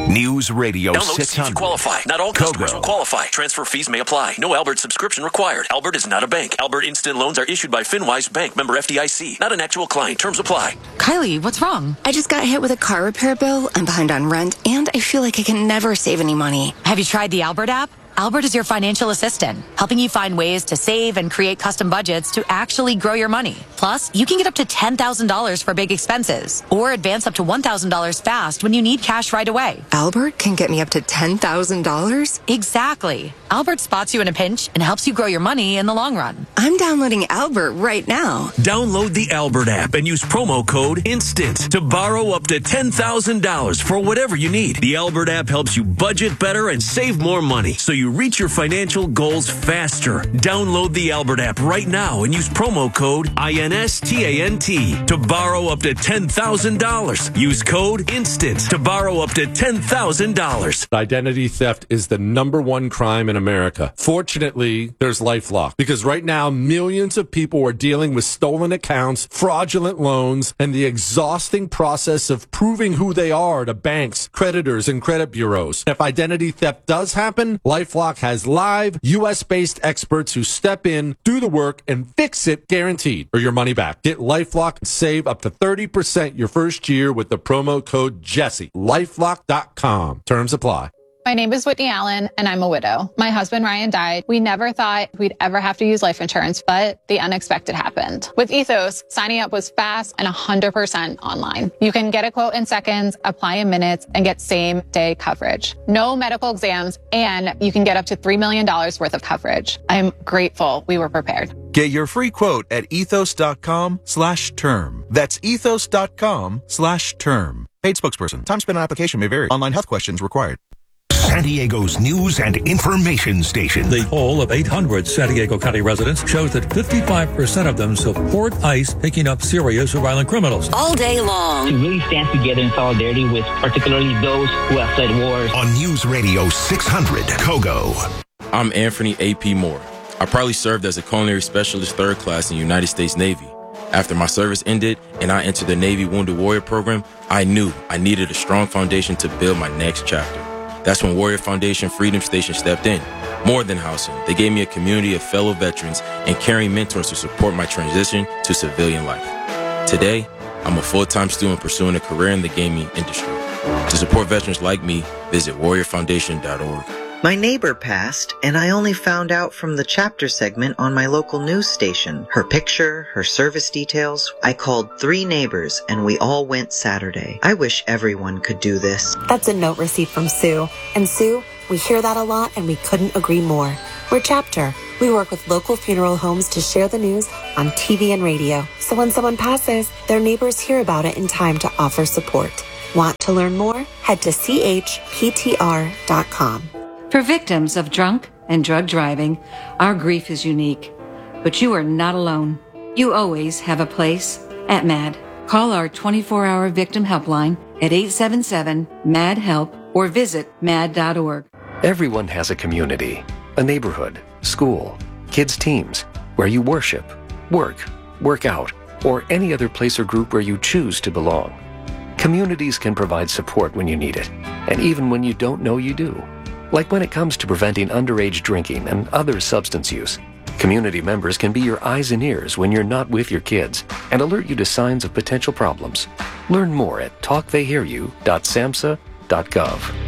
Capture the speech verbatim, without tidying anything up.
News Radio Download six hundred. to qualify. Not all customers Kogo. will qualify. Transfer fees may apply. No Albert subscription required. Albert is not a bank. Albert Instant Loans are issued by FinWise Bank, member F D I C. Not an actual client. Terms apply. Kylie, what's wrong? I just got hit with a car repair bill. I'm behind on rent, and I feel like I can never save any money. Have you tried the Albert app? Albert is your financial assistant, helping you find ways to save and create custom budgets to actually grow your money. Plus, you can get up to ten thousand dollars for big expenses or advance up to one thousand dollars fast when you need cash right away. Albert can get me up to ten thousand dollars? Exactly. Albert spots you in a pinch and helps you grow your money in the long run. I'm downloading Albert right now. Download the Albert app and use promo code INSTANT to borrow up to ten thousand dollars for whatever you need. The Albert app helps you budget better and save more money so you reach your financial goals faster. Download the Albert app right now and use promo code INSTANT to borrow up to ten thousand dollars. Use code INSTANT to borrow up to ten thousand dollars. Identity theft is the number one crime in America. Fortunately, there's LifeLock, because right now millions of people are dealing with stolen accounts, fraudulent loans, and the exhausting process of proving who they are to banks, creditors, and credit bureaus. If identity theft does happen, LifeLock has live U S-based experts who step in, do the work, and fix it guaranteed, or your money back. Get LifeLock and save up to thirty percent your first year with the promo code Jesse. LifeLock dot com. Terms apply. My name is Whitney Allen, and I'm a widow. My husband, Ryan, died. We never thought we'd ever have to use life insurance, but the unexpected happened. With Ethos, signing up was fast and one hundred percent online. You can get a quote in seconds, apply in minutes, and get same-day coverage. No medical exams, and you can get up to three million dollars worth of coverage. I'm grateful we were prepared. Get your free quote at ethos.com slash term. That's ethos.com slash term. Paid spokesperson. Time spent on application may vary. Online health questions required. San Diego's news and information station. The poll of eight hundred San Diego County residents shows that fifty-five percent of them support ICE picking up serious or violent criminals. All day long. To really stand together in solidarity with particularly those who have fled wars. On News Radio six hundred, Kogo. I'm Anthony A P. Moore. I proudly served as a culinary specialist third class in the United States Navy. After my service ended and I entered the Navy Wounded Warrior Program, I knew I needed a strong foundation to build my next chapter. That's when Warrior Foundation Freedom Station stepped in. More than housing, they gave me a community of fellow veterans and caring mentors to support my transition to civilian life. Today, I'm a full-time student pursuing a career in the gaming industry. To support veterans like me, visit warrior foundation dot org. My neighbor passed, and I only found out from the chapter segment on my local news station. Her picture, her service details. I called three neighbors, and we all went Saturday. I wish everyone could do this. That's a note received from Sue. And Sue, we hear that a lot, and we couldn't agree more. We're Chapter. We work with local funeral homes to share the news on T V and radio. So when someone passes, their neighbors hear about it in time to offer support. Want to learn more? Head to C H P T R dot com. For victims of drunk and drug driving, our grief is unique. But you are not alone. You always have a place at MAD. Call our twenty-four hour victim helpline at eight seven seven, M A D, HELP or visit mad dot org. Everyone has a community, a neighborhood, school, kids' teams, where you worship, work, work out, or any other place or group where you choose to belong. Communities can provide support when you need it, and even when you don't know you do. Like when it comes to preventing underage drinking and other substance use. Community members can be your eyes and ears when you're not with your kids and alert you to signs of potential problems. Learn more at talk they hear you dot samhsa dot gov.